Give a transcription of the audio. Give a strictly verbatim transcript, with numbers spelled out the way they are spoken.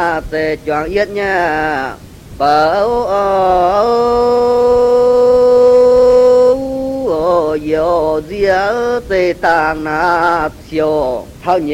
tề choàng yết nha bờ yo dia tề tàng na chiều thao